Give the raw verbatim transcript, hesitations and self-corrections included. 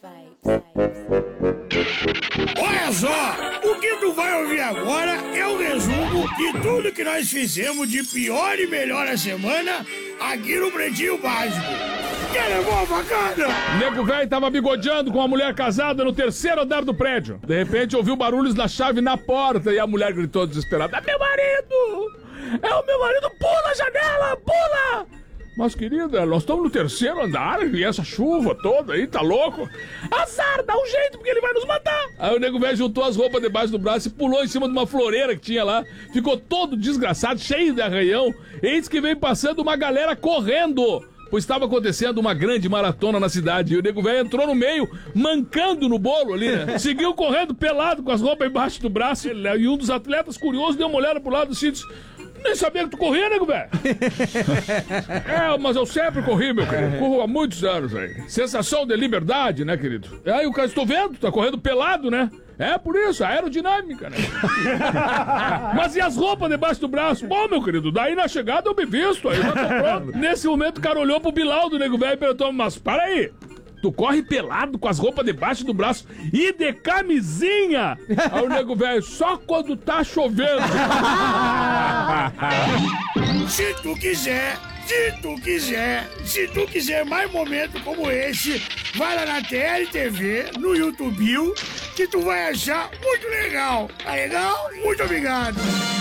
Olha só, o que tu vai ouvir agora é o resumo de tudo que nós fizemos de pior e melhor a semana aqui no Pretinho Básico. Quem levou a facada? O nego velho tava bigodeando com uma mulher casada no terceiro andar do prédio. De repente ouviu barulhos da chave na porta e a mulher gritou desesperada: "É meu marido! É o meu marido! Pula a janela! Pula!" Mas, querida, nós estamos no terceiro andar e essa chuva toda aí, tá louco? Azar, dá um jeito porque ele vai nos matar. Aí o nego velho juntou as roupas debaixo do braço e pulou em cima de uma floreira que tinha lá. Ficou todo desgraçado, cheio de arranhão. Eis que vem passando uma galera correndo, pois estava acontecendo uma grande maratona na cidade. E o nego velho entrou no meio, mancando no bolo ali, né? Seguiu correndo pelado com as roupas embaixo do braço. E um dos atletas curiosos deu uma olhada pro lado e disse: "Nem sabia que tu corria, nego velho." "É, mas eu sempre corri, meu querido. Corro há muitos anos aí. Sensação de liberdade, né, querido?" Aí o cara: "Estou vendo, tá correndo pelado, né?" "É por isso, aerodinâmica, né?" "Mas e as roupas debaixo do braço?" "Bom, meu querido, daí na chegada eu me visto, aí já tô pronto." Nesse momento o cara olhou pro Bilal do nego velho e perguntou: "Mas para aí, tu corre pelado com as roupas debaixo do braço e de camisinha?" Aí o nego velho: "Só quando tá chovendo." Se tu quiser, se tu quiser, se tu quiser mais momentos como esse, vai lá na T L T V, no YouTube, que tu vai achar muito legal. Tá legal? Muito obrigado.